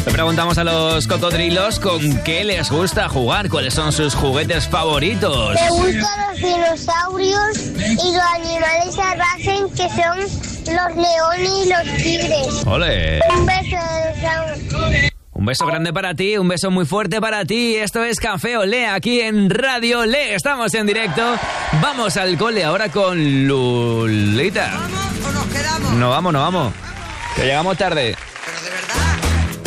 Le preguntamos a los cocodrilos con qué les gusta jugar, cuáles son sus juguetes favoritos. Me gustan los dinosaurios y los animales salvajes que son los leones y los tigres. ¡Ole! Un beso de Un beso grande para ti, un beso muy fuerte para ti. Esto es Café Olé aquí en Radio Olé. Estamos en directo. Vamos al cole ahora con Lulita. ¿Vamos o nos quedamos? No vamos. Que llegamos tarde.